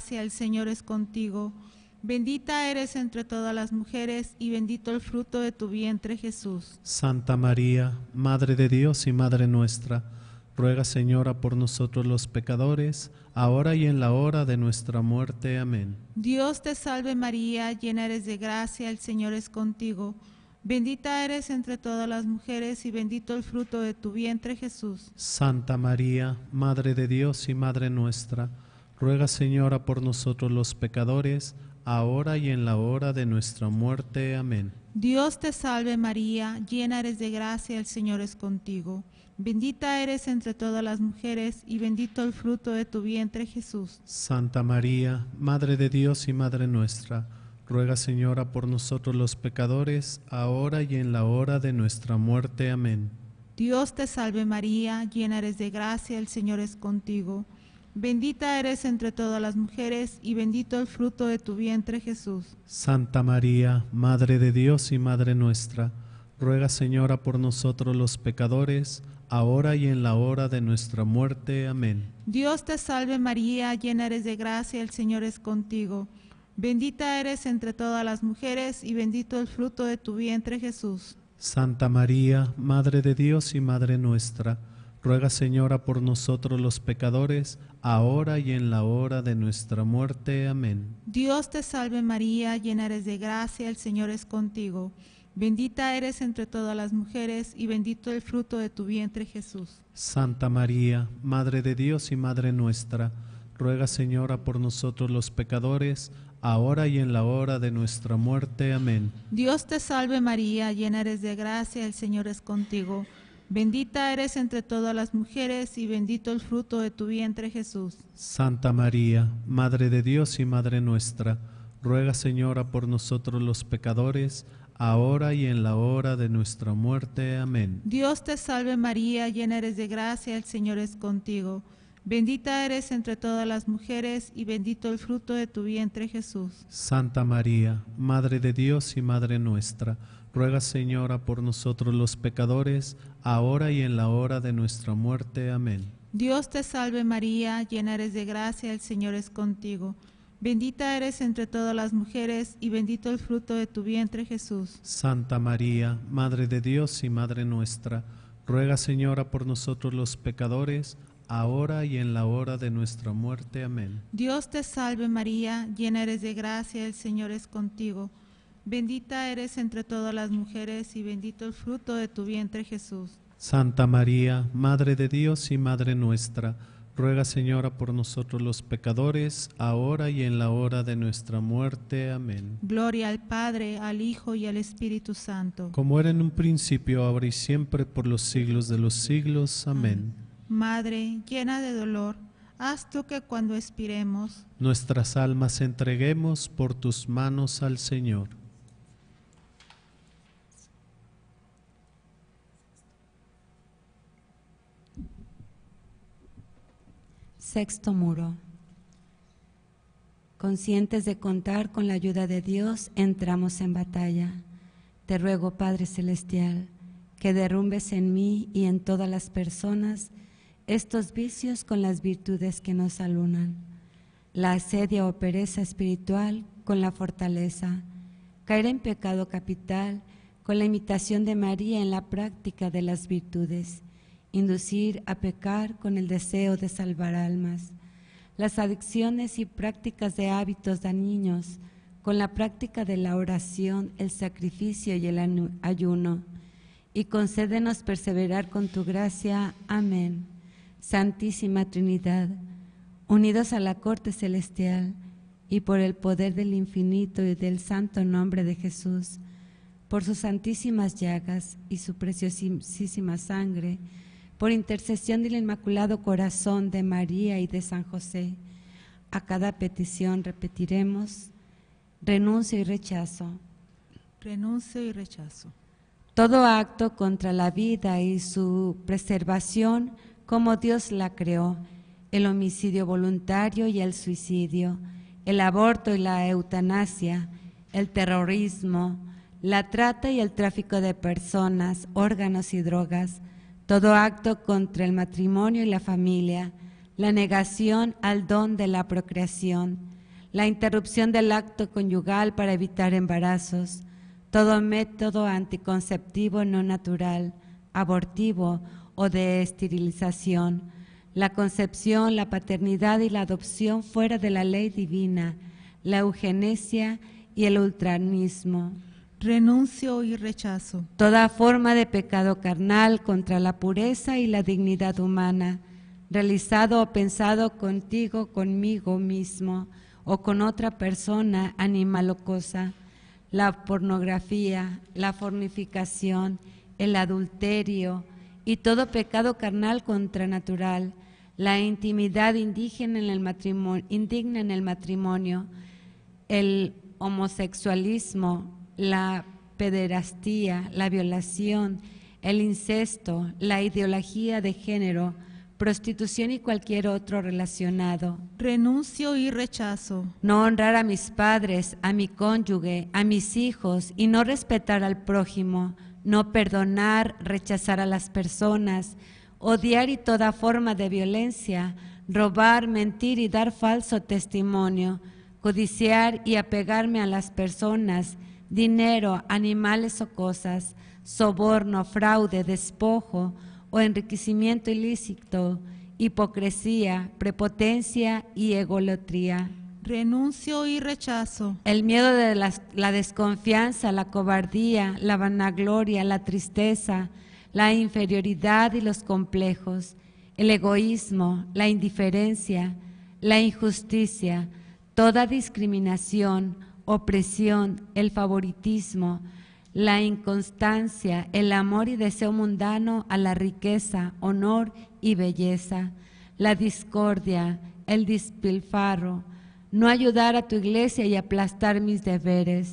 gracia, el Señor es contigo. Bendita eres entre todas las mujeres y bendito el fruto de tu vientre, Jesús. Santa María, Madre de Dios y Madre nuestra, ruega, Señora, por nosotros los pecadores, ahora y en la hora de nuestra muerte. Amén. Dios te salve María, llena eres de gracia, el Señor es contigo. Bendita eres entre todas las mujeres y bendito el fruto de tu vientre, Jesús. Santa María, Madre de Dios y Madre nuestra, ruega, Señora, por nosotros los pecadores, ahora y en la hora de nuestra muerte. Amén. Dios te salve María, llena eres de gracia, el Señor es contigo. Bendita eres entre todas las mujeres y bendito el fruto de tu vientre, Jesús. Santa María, Madre de Dios y Madre nuestra, ruega, Señora, por nosotros los pecadores, ahora y en la hora de nuestra muerte. Amén. Dios te salve María, llena eres de gracia, el Señor es contigo. Bendita eres entre todas las mujeres y bendito el fruto de tu vientre, Jesús. Santa María, Madre de Dios y Madre nuestra, ruega, Señora, por nosotros los pecadores, ahora y en la hora de nuestra muerte. Amén. Dios te salve María, llena eres de gracia, el Señor es contigo. Bendita eres entre todas las mujeres y bendito el fruto de tu vientre, Jesús. Santa María, Madre de Dios y Madre nuestra, ruega, Señora, por nosotros los pecadores, ahora y en la hora de nuestra muerte. Amén. Dios te salve María, llena eres de gracia, el Señor es contigo. Bendita eres entre todas las mujeres y bendito el fruto de tu vientre, Jesús. Santa María, Madre de Dios y Madre nuestra, ruega, Señora, por nosotros los pecadores, ahora y en la hora de nuestra muerte. Amén. Dios te salve María, llena eres de gracia, el Señor es contigo. Bendita eres entre todas las mujeres y bendito el fruto de tu vientre, Jesús. Santa María, Madre de Dios y Madre nuestra, ruega, Señora, por nosotros los pecadores, ahora y en la hora de nuestra muerte. Amén. Dios te salve María, llena eres de gracia, el Señor es contigo. Bendita eres entre todas las mujeres y bendito el fruto de tu vientre, Jesús. Santa María, Madre de Dios y Madre nuestra, ruega, Señora, por nosotros los pecadores, ahora y en la hora de nuestra muerte. Amén. Dios te salve María, llena eres de gracia, el Señor es contigo. Bendita eres entre todas las mujeres y bendito el fruto de tu vientre, Jesús. Santa María, Madre de Dios y Madre nuestra, ruega, Señora, por nosotros los pecadores, ahora y en la hora de nuestra muerte. Amén. Dios te salve María, llena eres de gracia, el Señor es contigo. Bendita eres entre todas las mujeres y bendito el fruto de tu vientre, Jesús. Santa María, Madre de Dios y Madre nuestra, ruega, Señora, por nosotros los pecadores, ahora y en la hora de nuestra muerte. Amén. Gloria al Padre, al Hijo y al Espíritu Santo. Como era en un principio, ahora y siempre, por los siglos de los siglos. Amén. Madre, llena de dolor, haz tú que cuando expiremos, nuestras almas entreguemos por tus manos al Señor. Sexto muro. Conscientes de contar con la ayuda de Dios, entramos en batalla. Te ruego, Padre Celestial, que derrumbes en mí y en todas las personas estos vicios con las virtudes que nos alunan, la asedia o pereza espiritual con la fortaleza, caer en pecado capital con la imitación de María en la práctica de las virtudes, inducir a pecar con el deseo de salvar almas, las adicciones y prácticas de hábitos dañinos con la práctica de la oración, el sacrificio y el ayuno, y concédenos perseverar con tu gracia. Amén. Santísima Trinidad, unidos a la corte celestial y por el poder del infinito y del santo nombre de Jesús, por sus santísimas llagas y su preciosísima sangre, por intercesión del Inmaculado Corazón de María y de San José, a cada petición repetiremos: renuncio y rechazo. Renuncio y rechazo. Todo acto contra la vida y su preservación como Dios la creó, el homicidio voluntario y el suicidio, el aborto y la eutanasia, el terrorismo, la trata y el tráfico de personas, órganos y drogas, todo acto contra el matrimonio y la familia, la negación al don de la procreación, la interrupción del acto conyugal para evitar embarazos, todo método anticonceptivo no natural, abortivo o de esterilización, la concepción, la paternidad y la adopción fuera de la ley divina, la eugenesia y el ultranismo. Renuncio y rechazo Toda forma de pecado carnal contra la pureza y la dignidad humana, realizado o pensado contigo, conmigo mismo o con otra persona, animal o cosa, la pornografía, la fornicación, el adulterio y todo pecado carnal contranatural, la intimidad indigna en el matrimonio, el homosexualismo, la pederastía, la violación, el incesto, la ideología de género, prostitución y cualquier otro relacionado. renuncio y rechazo No honrar a mis padres, a mi cónyuge, a mis hijos y no respetar al prójimo, no perdonar, rechazar a las personas, odiar y toda forma de violencia, robar, mentir y dar falso testimonio, codiciar y apegarme a las personas, dinero, animales o cosas, soborno, fraude, despojo o enriquecimiento ilícito, hipocresía, prepotencia y egolatría. renuncio y rechazo El miedo de la desconfianza, la cobardía, la vanagloria, la tristeza, la inferioridad y los complejos, el egoísmo, la indiferencia, la injusticia, toda discriminación, opresión, el favoritismo, la inconstancia, el amor y deseo mundano a la riqueza, honor y belleza, la discordia, el despilfarro, no ayudar a tu iglesia y aplazar mis deberes.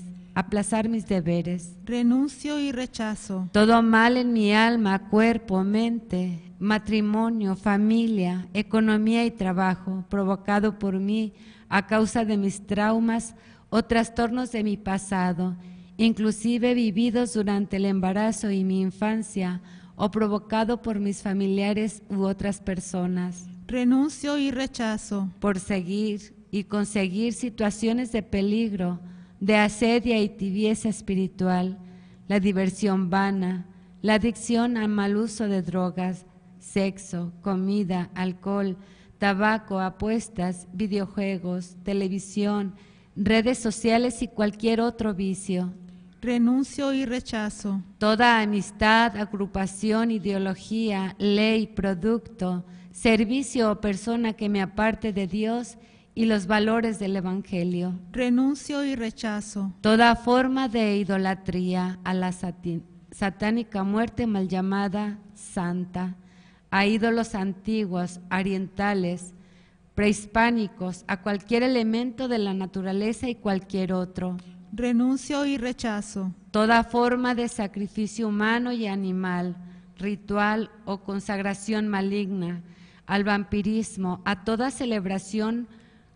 renuncio y rechazo Todo mal en mi alma, cuerpo, mente, matrimonio, familia, economía y trabajo, provocado por mí a causa de mis traumas o trastornos de mi pasado, inclusive vividos durante el embarazo y mi infancia, o provocado por mis familiares u otras personas, renuncio y rechazo por seguir y conseguir situaciones de peligro, de asedia y tibieza espiritual, la diversión vana, la adicción al mal uso de drogas, sexo, comida, alcohol, tabaco, apuestas, videojuegos, televisión, redes sociales y cualquier otro vicio. renuncio y rechazo Toda amistad, agrupación, ideología, ley, producto, servicio o persona que me aparte de Dios y los valores del Evangelio. renuncio y rechazo Toda forma de idolatría a la satánica muerte mal llamada santa, a ídolos antiguos, orientales, prehispánicos, a cualquier elemento de la naturaleza y cualquier otro. renuncio y rechazo Toda forma de sacrificio humano y animal, ritual o consagración maligna, al vampirismo, a toda celebración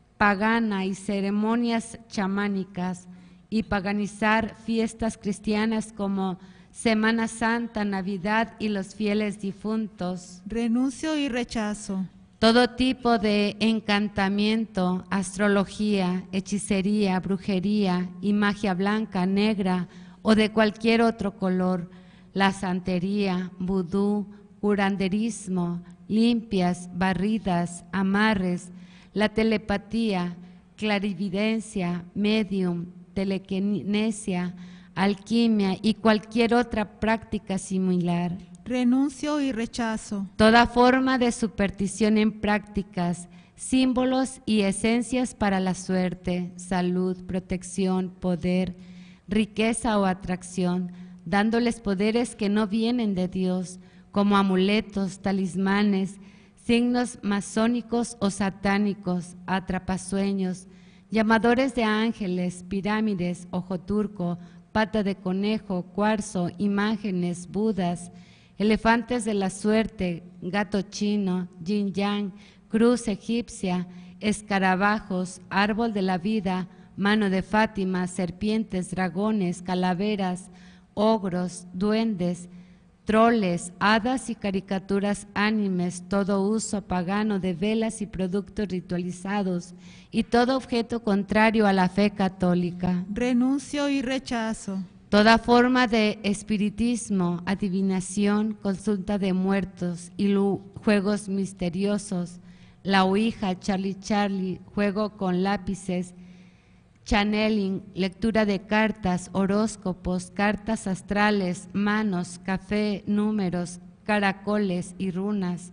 pagana y ceremonias chamánicas, y paganizar fiestas cristianas como Semana Santa, Navidad y los fieles difuntos. renuncio y rechazo Todo tipo de encantamiento, astrología, hechicería, brujería y magia blanca, negra o de cualquier otro color, la santería, vudú, curanderismo, limpias, barridas, amarres, la telepatía, clarividencia, medium, telequinesia, alquimia y cualquier otra práctica similar. renuncio y rechazo Toda forma de superstición en prácticas, símbolos y esencias para la suerte, salud, protección, poder, riqueza o atracción, dándoles poderes que no vienen de Dios, como amuletos, talismanes, signos masónicos o satánicos, atrapasueños, llamadores de ángeles, pirámides, ojo turco, pata de conejo, cuarzo, imágenes, budas, elefantes de la suerte, gato chino, yin yang, cruz egipcia, escarabajos, árbol de la vida, mano de Fátima, serpientes, dragones, calaveras, ogros, duendes, troles, hadas y caricaturas animes, todo uso pagano de velas y productos ritualizados, y todo objeto contrario a la fe católica. Renuncio y rechazo Toda forma de espiritismo, adivinación, consulta de muertos y juegos misteriosos, la ouija, Charlie, juego con lápices, channeling, lectura de cartas, horóscopos, cartas astrales, manos, café, números, caracoles y runas,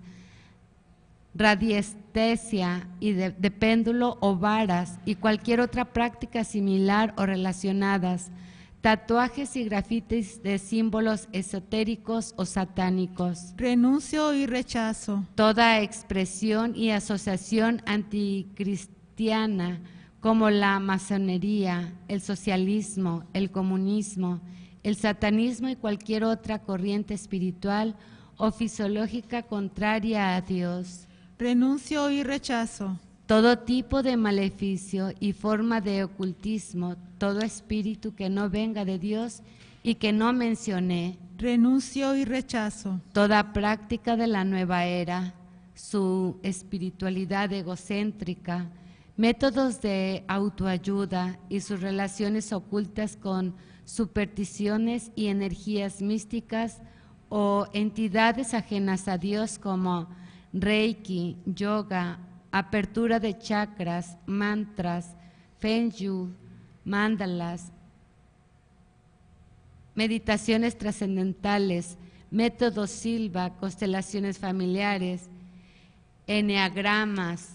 radiestesia y de péndulo o varas y cualquier otra práctica similar o relacionadas, tatuajes y grafitis de símbolos esotéricos o satánicos. renuncio y rechazo Toda expresión y asociación anticristiana como la masonería, el socialismo, el comunismo, el satanismo y cualquier otra corriente espiritual o fisiológica contraria a Dios. renuncio y rechazo Todo tipo de maleficio y forma de ocultismo, todo espíritu que no venga de Dios y que no mencioné, renuncio y rechazo toda práctica de la nueva era, su espiritualidad egocéntrica, métodos de autoayuda y sus relaciones ocultas con supersticiones y energías místicas o entidades ajenas a Dios como Reiki, yoga, apertura de chakras, mantras, Feng Shui, mandalas, meditaciones trascendentales, métodos Silva, constelaciones familiares, enneagramas,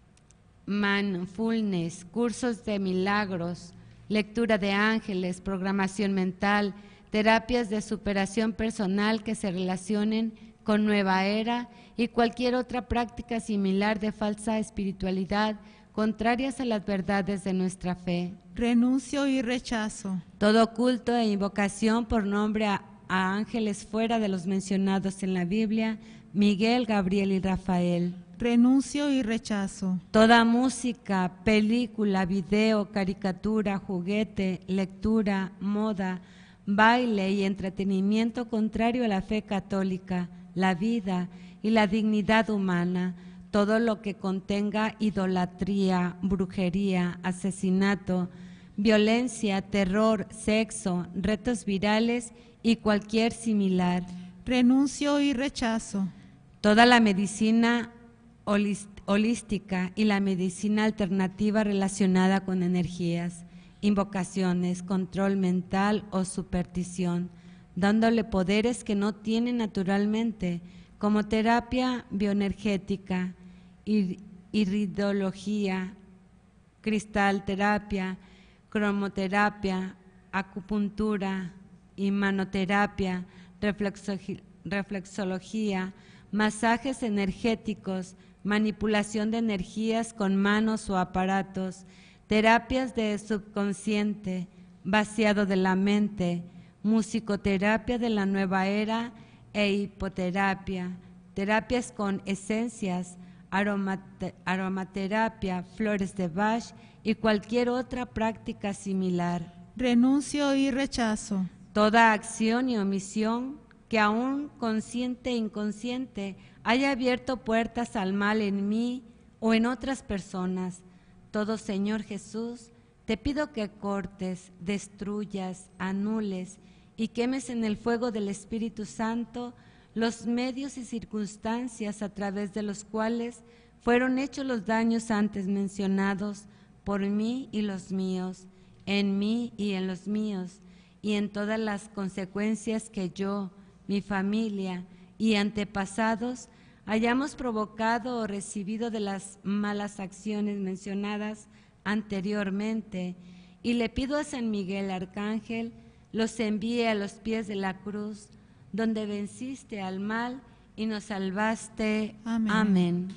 mindfulness, cursos de milagros, lectura de ángeles, programación mental, terapias de superación personal que se relacionen con nueva era y cualquier otra práctica similar de falsa espiritualidad contrarias a las verdades de nuestra fe. renuncio y rechazo Todo culto e invocación por nombre a ángeles fuera de los mencionados en la Biblia, Miguel, Gabriel y Rafael. renuncio y rechazo Toda música, película, video, caricatura, juguete, lectura, moda, baile y entretenimiento contrario a la fe católica, la vida y la dignidad humana, todo lo que contenga idolatría, brujería, asesinato, violencia, terror, sexo, retos virales y cualquier similar. renuncio y rechazo Toda la medicina holística y la medicina alternativa relacionada con energías, invocaciones, control mental o superstición, dándole poderes que no tiene naturalmente, como terapia bioenergética, iridología, cristalterapia, cromoterapia, acupuntura, imanoterapia, reflexología, masajes energéticos, manipulación de energías con manos o aparatos, terapias de subconsciente, vaciado de la mente, musicoterapia de la nueva era e hipoterapia, terapias con esencias, aromaterapia, flores de Bach y cualquier otra práctica similar. renuncio y rechazo Toda acción y omisión que aún consciente e inconsciente haya abierto puertas al mal en mí o en otras personas. Todo, Señor Jesús, te pido que cortes, destruyas, anules y quemes en el fuego del Espíritu Santo los medios y circunstancias a través de los cuales fueron hechos los daños antes mencionados por mí y los míos, en mí y en los míos, y en todas las consecuencias que yo, mi familia y antepasados hayamos provocado o recibido de las malas acciones mencionadas anteriormente, y le pido a San Miguel Arcángel los envíe a los pies de la cruz, donde venciste al mal y nos salvaste. Amén. Amén.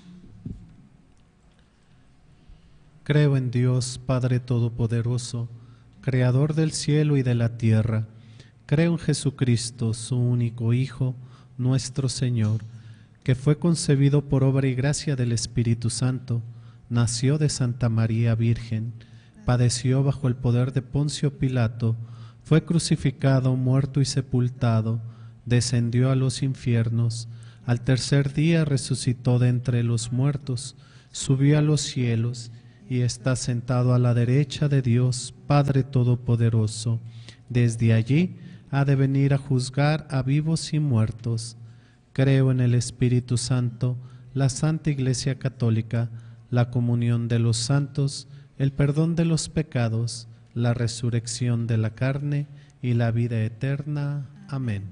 Creo en Dios, Padre Todopoderoso, Creador del cielo y de la tierra. Creo en Jesucristo, su único Hijo, nuestro Señor, que fue concebido por obra y gracia del Espíritu Santo, nació de Santa María Virgen, padeció bajo el poder de Poncio Pilato, fue crucificado, muerto y sepultado, descendió a los infiernos, al tercer día resucitó de entre los muertos, subió a los cielos y está sentado a la derecha de Dios, Padre Todopoderoso. Desde allí ha de venir a juzgar a vivos y muertos. Creo en el Espíritu Santo, la Santa Iglesia Católica, la comunión de los santos, el perdón de los pecados, la resurrección de la carne y la vida eterna. Amén.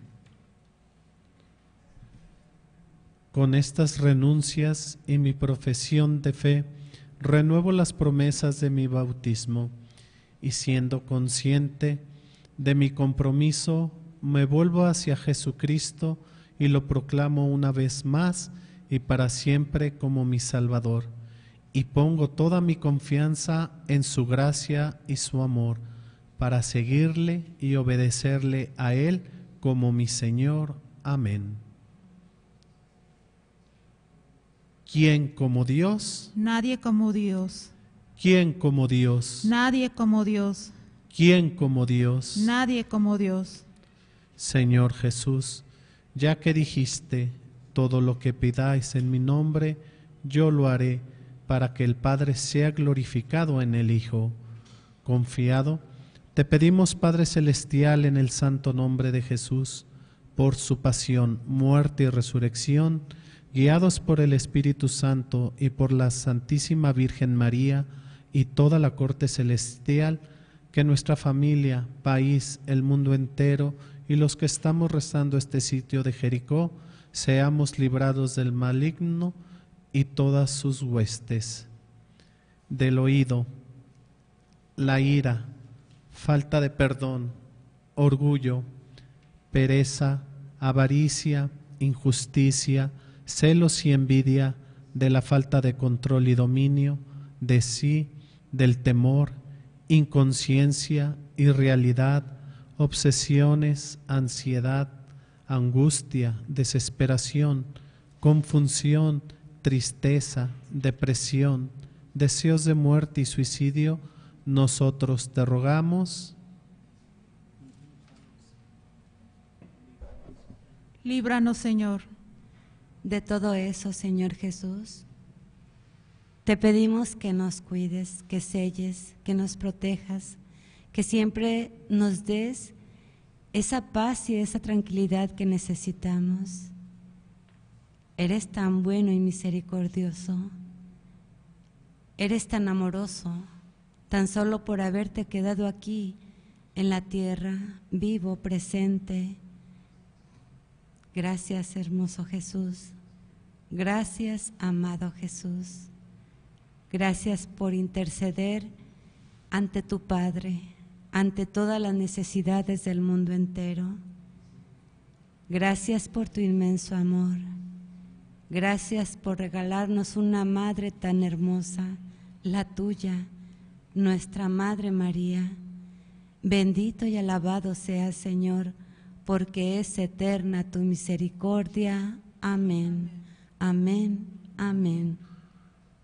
Con estas renuncias y mi profesión de fe, renuevo las promesas de mi bautismo y siendo consciente de mi compromiso, me vuelvo hacia Jesucristo y lo proclamo una vez más y para siempre como mi Salvador, y pongo toda mi confianza en su gracia y su amor, para seguirle y obedecerle a Él como mi Señor. Amén. ¿Quién como Dios? Nadie como Dios. ¿Quién como Dios? Nadie como Dios. ¿Quién como Dios? Nadie como Dios. Señor Jesús, ya que dijiste, todo lo que pidáis en mi nombre, yo lo haré, para que el Padre sea glorificado en el Hijo. Confiado, te pedimos, Padre Celestial, en el santo nombre de Jesús, por su pasión, muerte y resurrección, guiados por el Espíritu Santo y por la Santísima Virgen María y toda la corte celestial, que nuestra familia, país, el mundo entero y los que estamos rezando este sitio de Jericó, seamos librados del maligno y todas sus huestes. Del oído, la ira, falta de perdón, orgullo, pereza, avaricia, injusticia, celos y envidia, de la falta de control y dominio, de sí, del temor, inconsciencia, irrealidad, obsesiones, ansiedad, angustia, desesperación, confusión, tristeza, depresión, deseos de muerte y suicidio, nosotros te rogamos. Líbranos, Señor. De todo eso, Señor Jesús, te pedimos que nos cuides, que selles, que nos protejas, que siempre nos des esa paz y esa tranquilidad que necesitamos. Eres tan bueno y misericordioso, eres tan amoroso, tan solo por haberte quedado aquí en la tierra, vivo, presente. Gracias, hermoso Jesús. Gracias, amado Jesús. Gracias por interceder ante tu Padre, ante todas las necesidades del mundo entero. Gracias por tu inmenso amor. Gracias por regalarnos una madre tan hermosa, la tuya, nuestra Madre María. Bendito y alabado seas, Señor, porque es eterna tu misericordia. Amén, amén, amén.